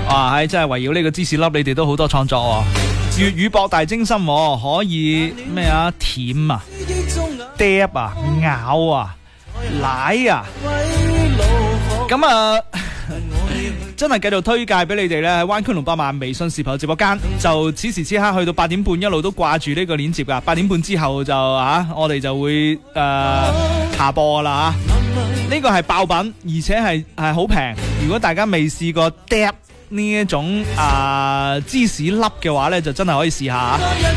哇，真係圍繞呢個芝士粒，你哋都好多創作喎。粵語博大精深喎，可以咩啊？舔啊，嗒啊，咬啊，奶啊，咁啊，真係繼續推介俾你哋咧，喺灣區600萬微信視頻直播間，就此時此刻去到8點半，一路都掛住呢個鏈接噶。8點半之後就我哋就會下播啦呢個係爆品，而且係好平。如果大家未試過嗒呢一種芝士粒嘅話咧，就真係可以試下。